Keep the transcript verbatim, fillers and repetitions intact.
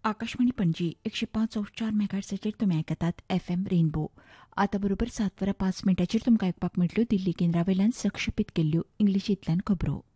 आकाशवाणी पणजी एकशे पाच ऑफ चार मेगाहर्ट्झाचेर तुमी आयकतात एफ एम रेनबो. आतां बरोबर सात वरां पांच मिनटांचेर तुमकां आयकपाक मेळटल्यो दिल्ली केंद्रा वयल्यान सक्षेपीत केल्ल्यो इंग्लिशींतल्यान खबरो.